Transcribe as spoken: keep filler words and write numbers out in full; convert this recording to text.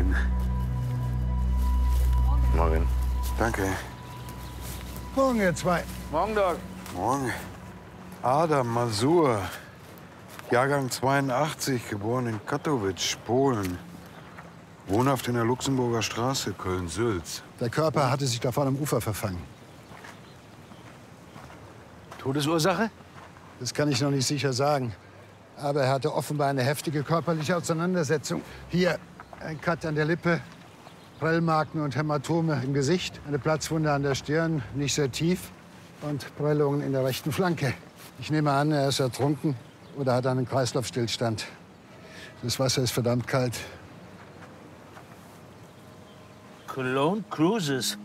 Morgen. Morgen. Danke. Morgen, ihr zwei. Morgen, Doc. Morgen. Adam Masur, Jahrgang zweiundachtzig, geboren in Katowice, Polen. Wohnhaft in der Luxemburger Straße, Köln-Sülz. Der Körper hatte sich da vorne am Ufer verfangen. Todesursache? Das kann ich noch nicht sicher sagen. Aber er hatte offenbar eine heftige körperliche Auseinandersetzung. Hier ein Cut an der Lippe, Prellmarken und Hämatome im Gesicht, eine Platzwunde an der Stirn, nicht sehr tief, und Prellungen in der rechten Flanke. Ich nehme an, er ist ertrunken oder hat einen Kreislaufstillstand. Das Wasser ist verdammt kalt. Cologne Cruises.